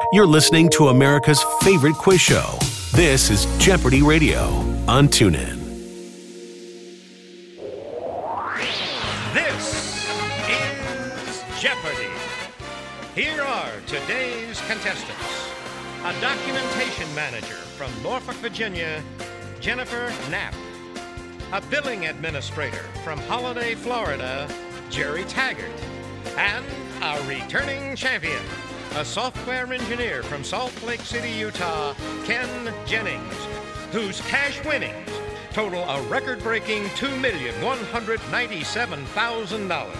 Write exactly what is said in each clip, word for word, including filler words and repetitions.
You're listening to America's favorite quiz show. This is Jeopardy Radio on TuneIn. This is Jeopardy! Here are today's contestants. A documentation manager from Norfolk, Virginia, Jennifer Knapp. A billing administrator from Holiday, Florida, Jerry Taggart. And a returning champion, a software engineer from Salt Lake City, Utah, Ken Jennings, whose cash winnings total a record-breaking two million one hundred ninety-seven thousand dollars.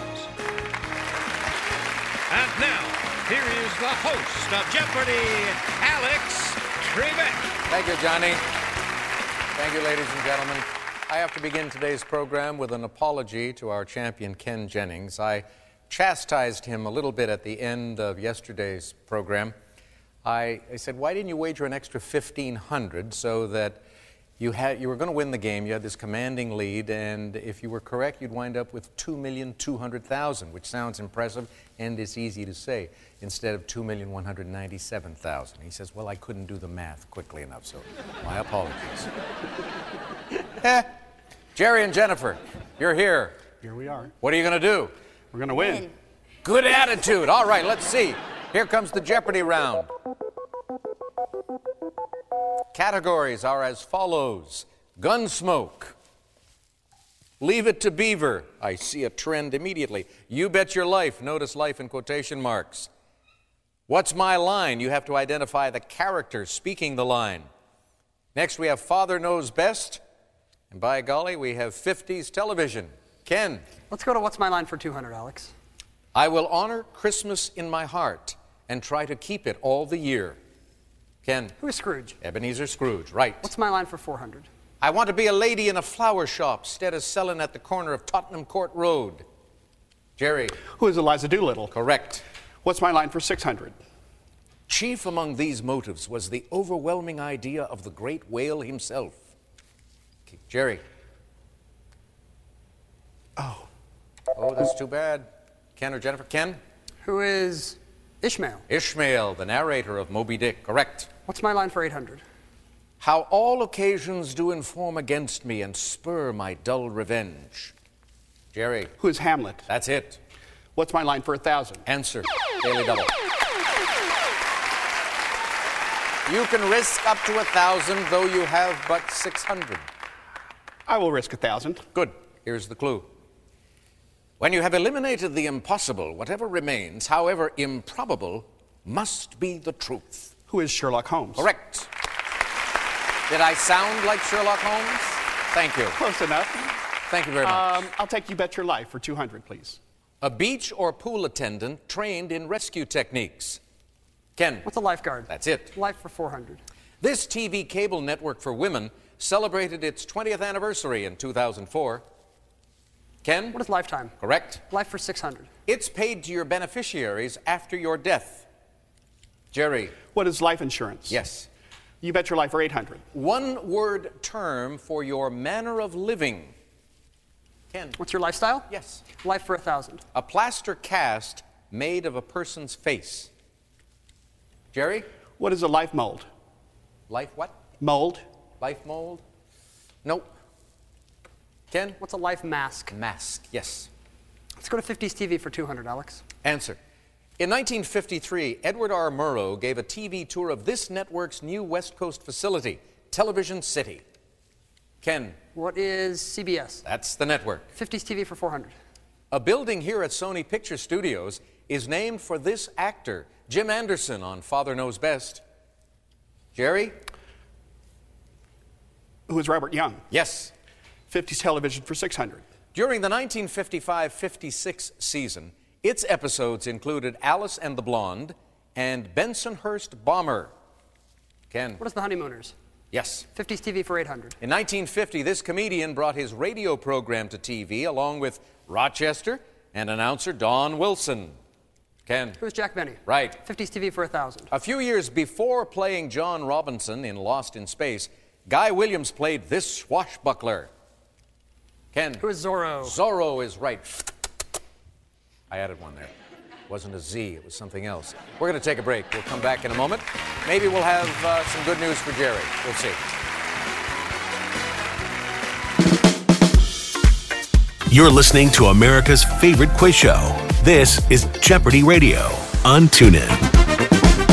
And now, here is the host of Jeopardy, Alex Trebek. Thank you, Johnny. Thank you, ladies and gentlemen. I have to begin today's program with an apology to our champion, Ken Jennings. I chastised him a little bit at the end of yesterday's program. I, I said, why didn't you wager an extra fifteen hundred dollars so that you had you were going to win the game, you had this commanding lead, and if you were correct, you'd wind up with two million two hundred thousand dollars, which sounds impressive, and it's easy to say, instead of two million one hundred ninety-seven thousand dollars. He says, well, I couldn't do the math quickly enough, so my apologies. eh, Jerry and Jennifer, you're here. Here we are. What are you going to do? We're going to win. Good attitude. All right, let's see. Here comes the Jeopardy round. Categories are as follows. Gunsmoke. Leave It to Beaver. I see a trend immediately. You Bet Your Life. Notice life in quotation marks. What's My Line? You have to identify the character speaking the line. Next, we have Father Knows Best. And by golly, we have fifties television. Ken. Let's go to What's My Line for two hundred, Alex. I will honor Christmas in my heart and try to keep it all the year. Ken. Who is Scrooge? Ebenezer Scrooge, right. What's My Line for four hundred? I want to be a lady in a flower shop instead of selling at the corner of Tottenham Court Road. Jerry. Who is Eliza Doolittle? Correct. What's My Line for six hundred? Chief among these motives was the overwhelming idea of the great whale himself. Jerry. Oh. Oh, that's too bad. Ken or Jennifer? Ken? Who is Ishmael? Ishmael, the narrator of Moby Dick. Correct. What's My Line for eight hundred? How all occasions do inform against me and spur my dull revenge. Jerry. Who is Hamlet? That's it. What's My Line for a thousand? Answer. Daily Double. You can risk up to a thousand, though you have but six hundred. I will risk a thousand. Good. Here's the clue. When you have eliminated the impossible, whatever remains, however improbable, must be the truth. Who is Sherlock Holmes? Correct. Did I sound like Sherlock Holmes? Thank you. Close enough. Thank you very much. Um, I'll take You Bet Your Life for two hundred, please. A beach or pool attendant trained in rescue techniques. Ken. What's a lifeguard? That's it. Life for four hundred. This T V cable network for women celebrated its twentieth anniversary in two thousand four. Ken? What is Lifetime? Correct. Life for six hundred. It's paid to your beneficiaries after your death. Jerry? What is life insurance? Yes. You Bet Your Life for eight hundred. One word term for your manner of living. Ken? What's your lifestyle? Yes. Life for a thousand. A plaster cast made of a person's face. Jerry? What is a life mold? Life what? Mold. Life mold? Nope. Ken? What's a life mask? Mask, yes. Let's go to fifties T V for two hundred, Alex. Answer. In nineteen fifty-three, Edward R. Murrow gave a T V tour of this network's new West Coast facility, Television City. Ken? What is C B S? That's the network. fifties T V for four hundred. A building here at Sony Picture Studios is named for this actor, Jim Anderson, on Father Knows Best. Jerry? Who is Robert Young? Yes. fifties Television for six hundred. During the nineteen fifty-five fifty-six season, its episodes included Alice and the Blonde and Bensonhurst Bomber. Ken? What is The Honeymooners? Yes. fifties T V for eight hundred. In nineteen fifty, this comedian brought his radio program to T V along with Rochester and announcer Don Wilson. Ken? Who is Jack Benny? Right. fifties T V for a thousand. A few years before playing John Robinson in Lost in Space, Guy Williams played this swashbuckler. Ken? Who is Zorro? Zorro is right. I added one there. wasn't a Z, it was something else. We're going to take a break. We'll come back in a moment. Maybe we'll have uh, some good news for Jerry. We'll see. You're listening to America's favorite quiz show. This is Jeopardy Radio on TuneIn.